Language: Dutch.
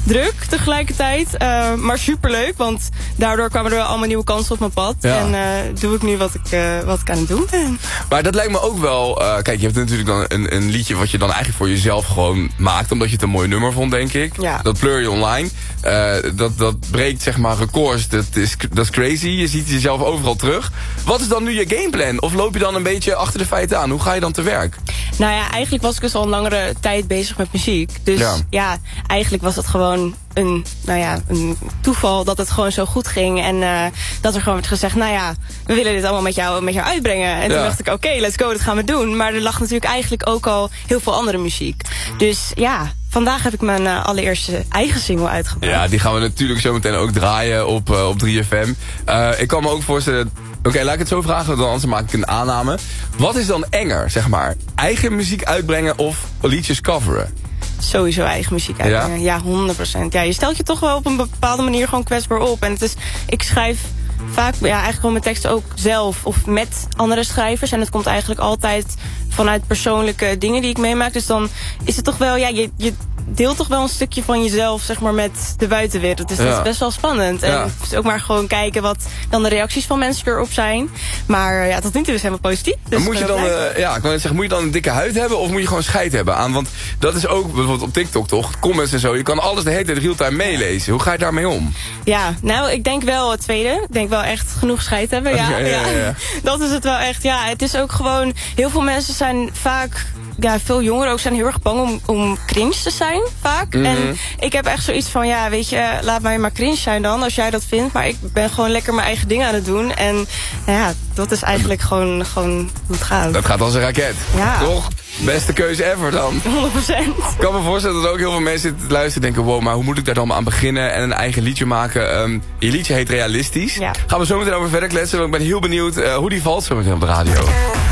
druk tegelijkertijd. Maar superleuk, want daardoor kwamen er allemaal nieuwe kansen op mijn pad. Ja. En doe ik nu wat ik aan het doen ben. Maar dat lijkt me ook wel... kijk, je hebt natuurlijk dan een liedje wat je dan eigenlijk voor jezelf gewoon maakt. Omdat je het een mooi nummer vond, denk ik. Ja. Dat pleur je online. Dat breekt zeg maar records. Dat is crazy. Je ziet jezelf overal terug. Wat is dan nu je gameplan? Of loop je dan een beetje achter de feiten aan? Hoe ga je dan te werk? Nou ja, eigenlijk was ik dus al een langere tijd bezig met muziek. Dus ja eigenlijk was het gewoon een toeval dat het gewoon zo goed ging. En dat er gewoon werd gezegd, nou ja, we willen dit allemaal met jou uitbrengen. En toen dacht ik, oké, let's go, dat gaan we doen. Maar er lag natuurlijk eigenlijk ook al heel veel andere muziek. Dus ja, vandaag heb ik mijn allereerste eigen single uitgebracht. Ja, die gaan we natuurlijk zo meteen ook draaien op 3FM. Ik kan me ook voorstellen... Oké, laat ik het zo vragen, dan anders maak ik een aanname. Wat is dan enger, zeg maar? Eigen muziek uitbrengen of liedjes coveren? Sowieso eigen muziek uitbrengen, ja 100%. Ja, je stelt je toch wel op een bepaalde manier gewoon kwetsbaar op. En ik schrijf vaak eigenlijk gewoon mijn teksten ook zelf of met andere schrijvers. En het komt eigenlijk altijd vanuit persoonlijke dingen die ik meemaak. Dus dan is het toch wel, je deelt toch wel een stukje van jezelf, zeg maar, met de buitenwereld. Dus dat is best wel spannend. En dus ook maar gewoon kijken wat dan de reacties van mensen erop zijn. Maar tot nu toe is helemaal positief. Dus moet je dan, ik wou net zeggen, moet je dan een dikke huid hebben of moet je gewoon scheid hebben aan? Want dat is ook bijvoorbeeld op TikTok toch, comments en zo. Je kan alles de hele tijd real-time meelezen. Hoe ga je daarmee om? Ja, nou, ik denk wel het tweede. Ik denk wel echt genoeg scheid hebben. Ja. Dat is het wel echt. Ja, het is ook gewoon, heel veel mensen zijn vaak... Ja, veel jongeren ook zijn heel erg bang om cringe te zijn, vaak. En ik heb echt zoiets van, ja, weet je, laat mij maar cringe zijn dan, als jij dat vindt. Maar ik ben gewoon lekker mijn eigen ding aan het doen. En ja, dat is eigenlijk gewoon hoe het gaat. Dat gaat als een raket. Ja. Toch? Beste keuze ever dan. 100%. Ik kan me voorstellen dat ook heel veel mensen zitten te luisteren en denken, wow, maar hoe moet ik daar dan aan beginnen en een eigen liedje maken? Je liedje heet Realistisch. Ja. Gaan we zo meteen over verder kletsen, want ik ben heel benieuwd hoe die valt zo meteen op de radio.